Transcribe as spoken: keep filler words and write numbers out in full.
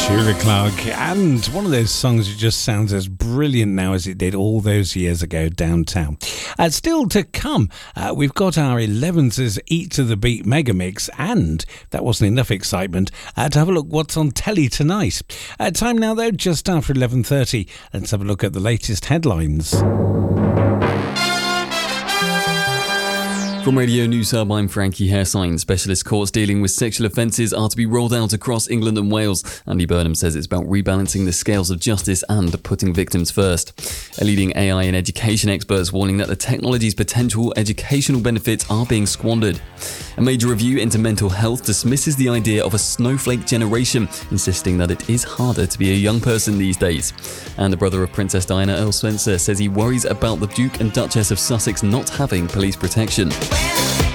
Shirley Clarke, and one of those songs that just sounds as brilliant now as it did all those years ago, Downtown. Uh, still to come, uh, we've got our eleventh's Eat to the Beat mega mix, and that wasn't enough excitement uh, to have a look what's on telly tonight. Uh, time now though, just after eleven thirty. Let's have a look at the latest headlines. From Radio News Hub, I'm Frankie Hairsign. Specialist courts dealing with sexual offences are to be rolled out across England and Wales. Andy Burnham says it's about rebalancing the scales of justice and putting victims first. A leading A I and education experts warning that the technology's potential educational benefits are being squandered. A major review into mental health dismisses the idea of a snowflake generation, insisting that it is harder to be a young person these days. And the brother of Princess Diana, Earl Spencer, says he worries about the Duke and Duchess of Sussex not having police protection.